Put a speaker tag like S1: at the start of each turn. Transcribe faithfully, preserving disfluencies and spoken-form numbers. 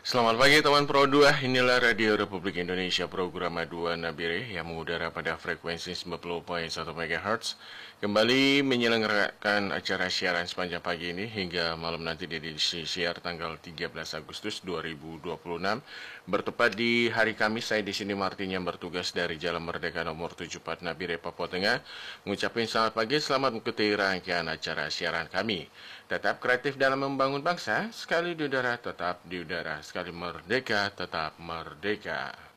S1: Selamat pagi teman Pro dua, inilah Radio Republik Indonesia program dua Nabire yang mengudara pada frekuensi sembilan puluh koma satu megahertz. Kembali menyelenggarakan acara siaran sepanjang pagi ini hingga malam nanti di edisi siar tanggal tiga belas Agustus dua ribu dua puluh enam. Bertepat di hari Kamis, saya di sini Martin yang bertugas dari Jalan Merdeka nomor tujuh puluh empat Nabire, Papua Tengah. Mengucapkan selamat pagi, selamat mengikuti rangkaian acara siaran kami. Tetap kreatif dalam membangun bangsa, sekali di udara tetap di udara, sekali merdeka tetap merdeka.